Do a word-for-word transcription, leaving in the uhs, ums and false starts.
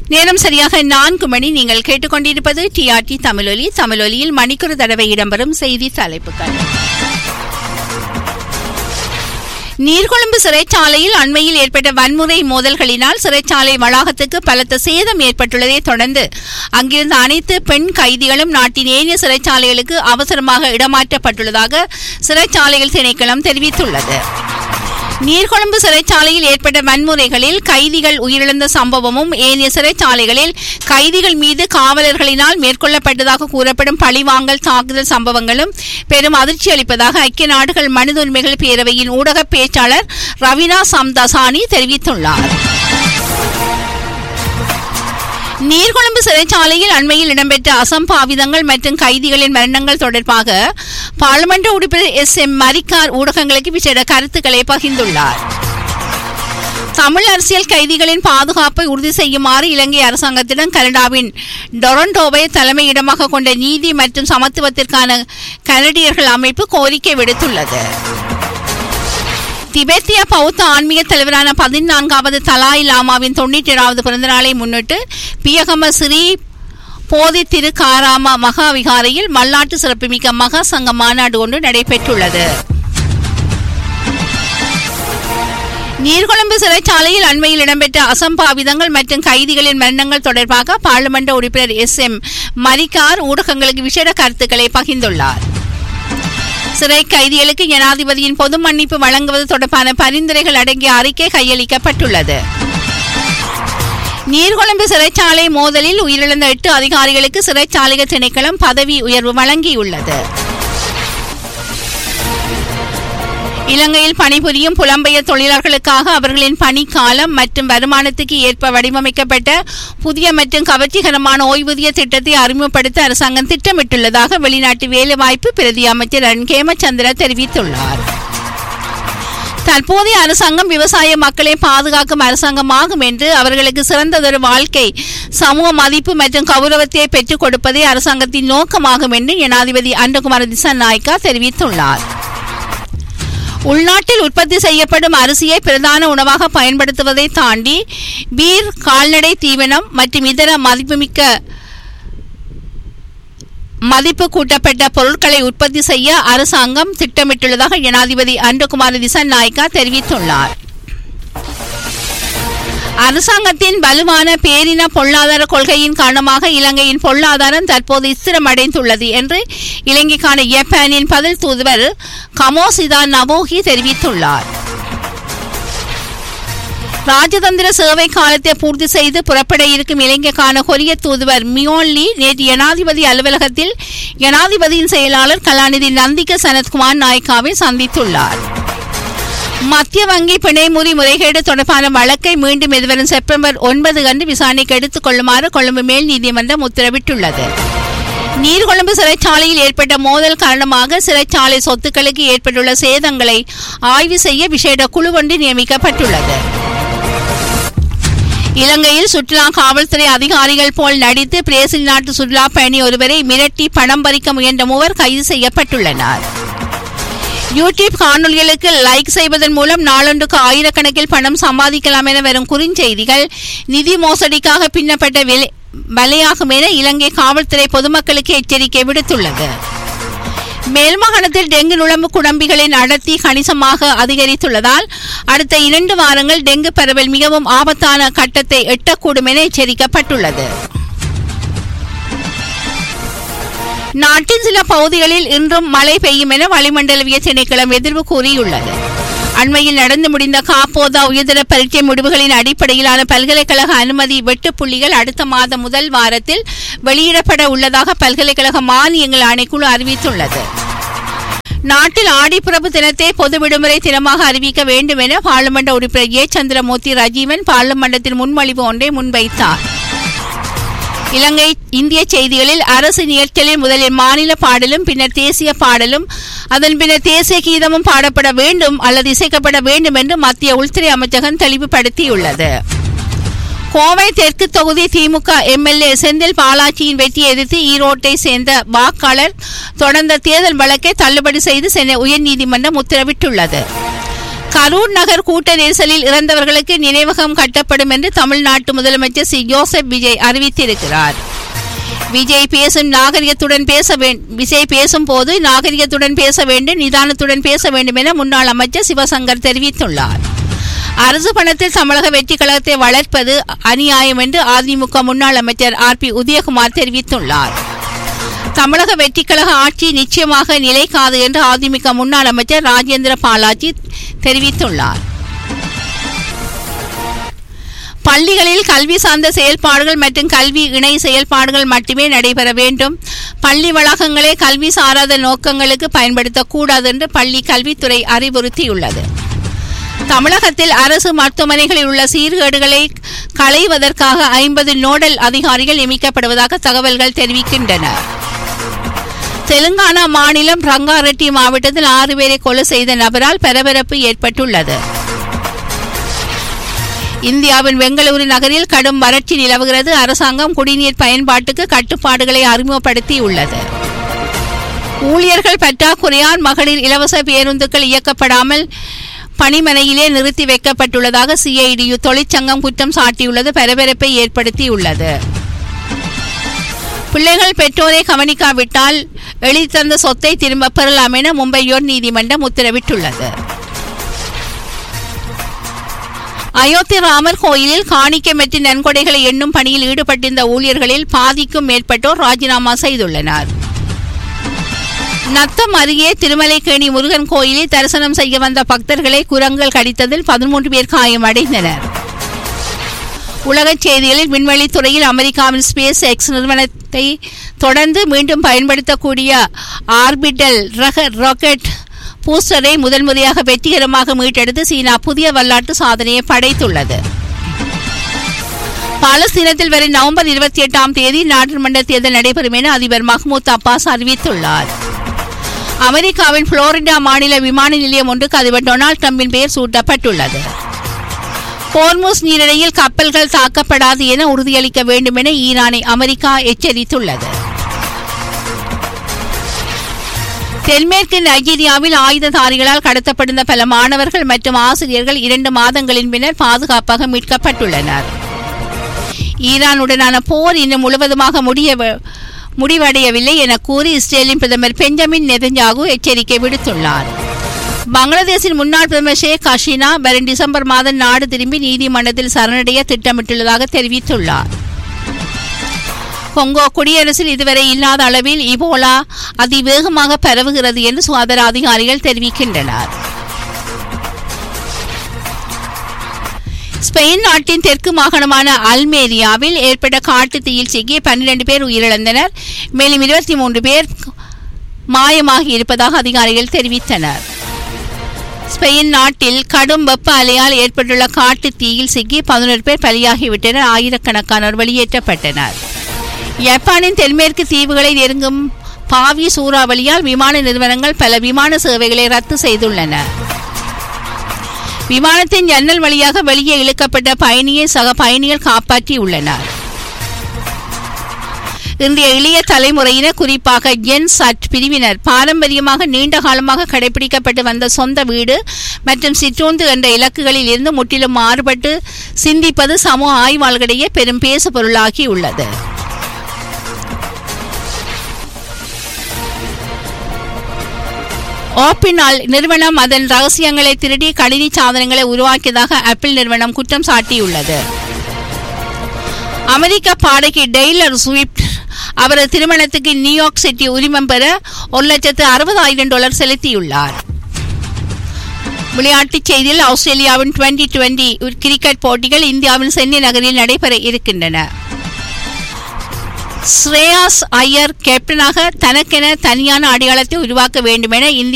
நேரம் சரியாக நான்கு மணி. நீங்கள் கேட்டுக்கொண்டிருப்பது டிஆர்டி தமிழொலி. தமிழொலியில் மணிக்கொரு தடவை இடம்பெறும் செய்தி தலைப்புகள். நீர்கொழும்பு சிறைச்சாலையில் அண்மையில் ஏற்பட்ட வன்முறை மோதல்களினால் சிறைச்சாலை வளாகத்துக்கு பலத்த சேதம் ஏற்பட்டுள்ளதை தொடர்ந்து அங்கிருந்த அனைத்து பெண் கைதிகளும் நாட்டின் ஏனைய சிறைச்சாலைகளுக்கு அவசரமாக இடமாற்றப்பட்டுள்ளதாக சிறைச்சாலைகள் திணைக்களம் தெரிவித்துள்ளது. நீர்கொழும்பு சிறைச்சாலையில் ஏற்பட்ட வன்முறைகளில் கைதிகள் உயிரிழந்த சம்பவமும் ஏனைய சிறைச்சாலைகளில் கைதிகள் மீது காவலர்களினால் மேற்கொள்ளப்பட்டதாக கூறப்படும் பழிவாங்கல் தாக்குதல் சம்பவங்களும் பெரும் அதிர்ச்சி அளிப்பதாக ஐக்கிய நாடுகள் மனித உரிமைகள் பேரவையின் ஊடக பேச்சாளர் ரவீனா சம்தாசானி தெரிவித்துள்ளார். நீர்கொழும்பு சிறைச்சாலையில் அண்மையில் இடம்பெற்ற அசம்பாவிதங்கள் மற்றும் கைதிகளின் மரணங்கள் தொடர்பாக பாராளுமன்ற உறுப்பினர் எஸ் எம் மரிக்கார் ஊடகங்களுக்கு விசேட கருத்துக்களை பகிர்ந்துள்ளார். தமிழ் அரசியல் கைதிகளின் பாதுகாப்பை உறுதி செய்யுமாறு இலங்கை அரசாங்கத்திடம் கனடாவின் டொரண்டோவை தலைமையிடமாக கொண்ட நீதி மற்றும் சமத்துவத்திற்கான கனடியர்கள் அமைப்பு கோரிக்கை விடுத்துள்ளது. திபெத்திய பௌத்த ஆன்மீக தலைவரான பதினான்காவது தலாய் லாமாவின் தொன்னூற்றி ஏழாவது பிறந்த நாளை முன்னிட்டு பியகம ஸ்ரீ போதி திரு காராமா மகா விகாரையில் மல்லாட்டு சிறப்புமிக்க மகா சங்க மாநாடு ஒன்று நடைபெற்றுள்ளது. நீர்கொழும்பு சிறைச்சாலையில் அண்மையில் இடம்பெற்ற அசம்பாவிதங்கள் மற்றும் கைதிகளின் மரணங்கள் தொடர்பாக பாராளுமன்ற உறுப்பினர் எஸ் எம் மரிக்கார் ஊடகங்களுக்கு விசேட கருத்துக்களை பகிர்ந்துள்ளார். சிறை கைதிகளுக்கு ஜனாதிபதியின் பொது மன்னிப்பு வழங்குவது தொடர்பான பரிந்துரைகள் அடங்கிய அறிக்கை கையளிக்கப்பட்டுள்ளது. நீர்கொழும்பு சிறைச்சாலை மோதலில் உயிரிழந்த எட்டு அதிகாரிகளுக்கு சிறைச்சாலைகள் திணைக்களம் பதவி உயர்வு வழங்கியுள்ளது. இலங்கையில் பணிபுரியும் புலம்பெயர் தொழிலாளர்களுக்காக அவர்களின் பணிக்காலம் மற்றும் வருமானத்துக்கு ஏற்ப வடிவமைக்கப்பட்ட புதிய மற்றும் கவர்ச்சிகரமான ஓய்வூதிய திட்டத்தை அறிமுகப்படுத்த அரசாங்கம் திட்டமிட்டுள்ளதாக வெளிநாட்டு வேலைவாய்ப்பு பிரதி அமைச்சர் ரன் கேமச்சந்திர தெரிவித்துள்ளார். தற்போதைய அரசாங்கம் விவசாய மக்களை பாதுகாக்கும் அரசாங்கமாகும் என்று அவர்களுக்கு சிறந்ததொரு வாழ்க்கை சமூக மதிப்பு மற்றும் கௌரவத்தை பெற்றுக் கொடுப்பதே அரசாங்கத்தின் நோக்கமாகும் என்று ஜனாதிபதி அன்றகுமார திசாநாயக்கா தெரிவித்துள்ளார். உள்நாட்டில் உற்பத்தி செய்யப்படும் அரிசியை பிரதான உணவாக பயன்படுத்துவதை தாண்டி பீர், கால்நடை தீவனம் மற்றும் இதர மதிப்புமிக்க மதிப்பு கூட்டப்பட்ட பொருட்களை உற்பத்தி செய்ய அரசாங்கம் திட்டமிட்டுள்ளதாக ஜனாதிபதி அன்றகுமார திசாநாயக்கா தெரிவித்துள்ளார். அரசாங்கத்தின் வலுவான பேரின பொருளாதார கொள்கையின் காரணமாக இலங்கையின் பொருளாதாரம் தற்போது ஸ்திரமடைந்துள்ளது என்று இலங்கைக்கான ஜப்பானின் பதில் தூதுவர் கமோசிதா நவோகி தெரிவித்துள்ளார். ராஜதந்திர சேவை காலத்தை பூர்த்தி செய்து புறப்பட இருக்கும் இலங்கைக்கான கொரிய தூதுவர் மியோன்லி நேற்று ஜனாதிபதி அலுவலகத்தில் ஜனாதிபதியின் செயலாளர் கலாநிதி நந்திக சனத்குமார் நாயக்காவை சந்தித்துள்ளார். மத்திய வங்கி பிணைமுறி முறைகேடு தொடர்பான வழக்கை மீண்டும் எதிர்வரும் செப்டம்பர் ஒன்பது அன்று விசாரணைக்கு எடுத்துக் கொள்ளுமாறு கொழும்பு மேல் நீதிமன்றம் உத்தரவிட்டுள்ளது. நீர்கொழும்பு சிறைச்சாலையில் ஏற்பட்ட மோதல் காரணமாக சிறைச்சாலை சொத்துக்களுக்கு ஏற்பட்டுள்ள சேதங்களை ஆய்வு செய்ய விசேட குழு ஒன்று நியமிக்கப்பட்டுள்ளது. இலங்கையில் சுற்றுலா காவல்துறை அதிகாரிகள் போல் நடித்து பிரேசில் நாட்டு சுற்றுலா பயணி ஒருவரை மிரட்டி பணம் பறிக்க முயன்ற மூவர் கைது செய்யப்பட்டுள்ளனர். யூடியூப் காணொலிகளுக்கு லைக் செய்வதன் மூலம் நாளொன்றுக்கு ஆயிரக்கணக்கில் பணம் சம்பாதிக்கலாம் என வரும் குறுஞ்செய்திகள் நிதி மோசடிக்காக பின்னப்பட்ட வலையாகும் என இலங்கை காவல்துறை பொதுமக்களுக்கு எச்சரிக்கை விடுத்துள்ளது. மேல்மாகாணத்தில் டெங்கு நுழம்பு குழம்பிகளின் அடர்த்தி கணிசமாக அதிகரித்துள்ளதால் அடுத்த இரண்டு வாரங்கள் டெங்கு பரவல் மிகவும் ஆபத்தான கட்டத்தை எட்டக்கூடும் என எச்சரிக்கப்பட்டுள்ளது. நாட்டின் சில பகுதிகளில் இன்றும் மழை பெய்யும் என வளிமண்டலவிய திணைக்களம் எதிர்வு கூறியுள்ளது. அண்மையில் நடந்து முடிந்த காப்போதா உயர்தர பரீட்சை முடிவுகளின் அடிப்படையிலான பல்கலைக்கழக அனுமதி வெட்டுப்புள்ளிகள் அடுத்த மாதம் முதல் வாரத்தில் வெளியிடப்பட உள்ளதாக பல்கலைக்கழக மானியங்கள் ஆணைக்குழு அறிவித்துள்ளது. நாட்டில் ஆடிப்பிறப்பு தினத்தை பொது விடுமுறை தினமாக அறிவிக்க வேண்டும் என பாராளுமன்ற உறுப்பினர் ஏ சந்திரமூர்த்தி ரஜீவன் பாராளுமன்றத்தில் முன்மொழிவு ஒன்றை முன்வைத்தார். இலங்கை இந்திய செய்திகளில் அரசு நிகழ்ச்சிகளில் முதலில் மாநில பாடலும் பின்னர் தேசிய பாடலும் அதன் பின்னர் தேசிய கீதமும் பாடப்பட வேண்டும் அல்லது இசைக்கப்பட வேண்டும் என்று மத்திய உள்துறை அமைச்சகம் தெளிவுபடுத்தியுள்ளது. கோவை தெற்கு தொகுதி திமுக எம்எல்ஏ செந்தில் பாலாஜியின் வெற்றியை எதிர்த்து ஈரோட்டை சேர்ந்த வாக்காளர் தொடர்ந்த தேர்தல் வழக்கை தள்ளுபடி செய்து சென்னை உயர்நீதிமன்றம் உத்தரவிட்டுள்ளது. கரூர் நகர் கூட்ட நெரிசலில் இறந்தவர்களுக்கு நினைவகம் கட்டப்படும் என்று தமிழ்நாட்டு முதலமைச்சர் சி ஜோசப் விஜய் அறிவித்திருக்கிறார். விஜய் பேசும் நாகரிகத்துடன் பேச வேண்டும் விஜய் பேசும் போது நாகரிகத்துடன் பேச வேண்டும், நிதானத்துடன் பேச வேண்டும் என முன்னாள் அமைச்சர் சிவசங்கர் தெரிவித்துள்ளார். அரசு பணத்தில் தமிழக வெற்றி கழகத்தை வளர்ப்பது அநியாயம் என்று அதிமுக முன்னாள் அமைச்சர் ஆர் பி உதயகுமார் தெரிவித்துள்ளார். தமிழக வெற்றி கழக ஆட்சி நிச்சயமாக நிலைக்காது என்று அதிமுக முன்னாள் அமைச்சர் ராஜேந்திர பாலாஜி தெரிவித்துள்ளார். பள்ளிகளில் கல்வி சார்ந்த செயல்பாடுகள் மற்றும் கல்வி இணை செயல்பாடுகள் மட்டுமே நடைபெற வேண்டும். பள்ளி வளாகங்களை கல்வி சாராத நோக்கங்களுக்கு பயன்படுத்தக்கூடாது என்று பள்ளி கல்வித்துறை அறிவுறுத்தியுள்ளது. தமிழகத்தில் அரசு மருத்துவமனைகளில் உள்ள சீர்கேடுகளை களைவதற்காக ஐம்பது நோடல் அதிகாரிகள் நியமிக்கப்படுவதாக தகவல்கள் தெரிவிக்கின்றன. தெலுங்கானா மாநிலம் ரங்காரெட்டி மாவட்டத்தில் ஆறு பேரை கொலை செய்த நபரால் பரபரப்பு ஏற்பட்டுள்ளது. இந்தியாவின் பெங்களூரு நகரில் கடும் வறட்சி நிலவுகிறது. அரசாங்கம் குடிநீர் பயன்பாட்டுக்கு கட்டுப்பாடுகளை அறிமுகப்படுத்தியுள்ளது. ஊழியர்கள் பற்றாக்குறையால் மகளிர் இலவச பேருந்துகள் இயக்கப்படாமல் பணிமனையிலே நிறுத்தி வைக்கப்பட்டுள்ளதாக சிஐடியு தொழிற்சங்கம் குற்றம் சாட்டியுள்ளது பரபரப்பை ஏற்படுத்தியுள்ளது. பிள்ளைகள் பெற்றோரை கவனிக்காவிட்டால் எழுதி தந்த சொத்தை திரும்ப பெறலாம் என மும்பை உயர் நீதிமன்றம் உத்தரவிட்டுள்ளது. அயோத்தி ராமர் கோயிலில் காணிக்கை மற்றும் நன்கொடைகளை எண்ணும் பணியில் ஈடுபட்டிருந்த ஊழியர்களில் பாதிக்கும் மேற்பட்டோர் ராஜினாமா செய்துள்ளனர். நத்தம் அருகே திருமலைக்கேணி முருகன் கோயிலில் தரிசனம் செய்ய வந்த பக்தர்களை குரங்குகள் கடித்ததில் பதிமூன்று பேர் காயமடைந்தனர். உலகச் செய்திகளில் விண்வெளி துறையில் அமெரிக்காவின் ஸ்பேஸ் எக்ஸ் நிறுவனத்தை தொடர்ந்து மீண்டும் பயன்படுத்தக்கூடிய ஆர்பிட்டல் ரக ராக்கெட் பூஸ்டரை முதல் முறையாக வெற்றிகரமாக மீட்டெடுத்து சீனா புதிய வரலாற்று சாதனையை படைத்துள்ளது. பாலஸ்தீனத்தில் வரை நவம்பர் இருபத்தி எட்டாம் தேதி நாடாளுமன்ற தேர்தல் நடைபெறும் என அதிபர் மஹ்மூத் அப்பாஸ் அறிவித்துள்ளார். அமெரிக்காவின் புளோரிடா மாநில விமான நிலையம் ஒன்றுக்கு அதிபர் டொனால்டு டிரம்பின் பெயர் சூட்டப்பட்டுள்ளது. ஹோர்முஸ் நீரிணையில் கப்பல்கள் தாக்கப்படாது என உறுதியளிக்க வேண்டும் என ஈரானை அமெரிக்கா எச்சரித்துள்ளது. தென்மேற்கு நைஜீரியாவில் ஆயுததாரிகளால் கடத்தப்பட்ட பல மாணவர்கள் மற்றும் ஆசிரியர்கள் இரண்டு மாதங்களின் பின்னர் பாதுகாப்பாக மீட்கப்பட்டுள்ளனர். ஈரானுடனான போர் இன்னும் முழுவதுமாக முடிய முடிவடையவில்லை என கூறி இஸ்ரேலின் பிரதமர் பெஞ்சமின் நெதன்யாகு எச்சரிக்கை விடுத்துள்ளார். பங்களாதேஷின் முன்னாள் பிரதமர் ஷேக் ஹசீனா வரும் டிசம்பர் மாதம் நாடு திரும்பி நீதிமன்றத்தில் சரணடைய திட்டமிட்டுள்ளதாக தெரிவித்துள்ளார். கொங்கோ குடியரசில் இதுவரை இல்லாத அளவில் இபோலா அதிவேகமாக பரவுகிறது என்று சுகாதார அதிகாரிகள் தெரிவிக்கின்றனர். ஸ்பெயின் நாட்டின் தெற்கு மாகாணமான அல்மேரியாவில் ஏற்பட்ட காட்டு தீயில் சிக்கி பன்னிரண்டு பேர் உயிரிழந்தனர். மேலும் இருபத்தி மூன்று பேர் மாயமாகி இருப்பதாக அதிகாரிகள் தெரிவித்தனர். ஸ்பெயின் நாட்டில் கடும் வெப்ப அலையால் ஏற்பட்டுள்ள காட்டு தீயில் சிக்கி பதினொரு பேர் பலியாகிவிட்டனர். ஆயிரக்கணக்கானோர் வெளியேற்றப்பட்டனர். ஜப்பானின் தென்மேற்கு தீவுகளை நெருங்கும் பாவி சூறாவளியால் விமான நிறுவனங்கள் பல விமான சேவைகளை ரத்து செய்துள்ளன. விமானத்தின் ஜன்னல் வழியாக வெளியே இழுக்கப்பட்ட பயணியை சக பயணிகள் காப்பாற்றியுள்ளனர். இன்றைய இளைய தலைமுறையினர், குறிப்பாக ஜென் சட் பிரிவினர், பாரம்பரியமாக நீண்ட காலமாக கடைபிடிக்கப்பட்டு வந்த சொந்த வீடு மற்றும் சிற்றோந்து என்ற இலக்குகளில் இருந்து முற்றிலும் மாறுபட்டு சிந்திப்பது சமூக ஆய்வாளர்களிடையே பெரும் பேசு பொருளாகி உள்ளது. ஓப்பன் நிறுவனம் அதன் ரகசியங்களை திருடி கணினி சாதனங்களை உருவாக்கியதாக ஆப்பிள் நிறுவனம் குற்றம் சாட்டியுள்ளது. அமெரிக்க பாடகி டெய்லர் ஸ்விஃப்ட் அவரது திருமணத்துக்கு நியூயார்க் சிட்டி உரிமம் பெற ஒரு லட்சத்து அறுபதாயிரம் டாலர் செலுத்தியுள்ளார். விளையாட்டுச் செய்தியில் ஆஸ்திரேலியாவின் டுவெண்டி டுவெண்டி கிரிக்கெட் போட்டிகள் இந்தியாவின் சென்னை நகரில் நடைபெற இருக்கின்றன. ஸ்ரேயாஸ் ஐயர் கேப்டனாக தனக்கென தனியான அடையாளத்தை உருவாக்க வேண்டும் என இந்திய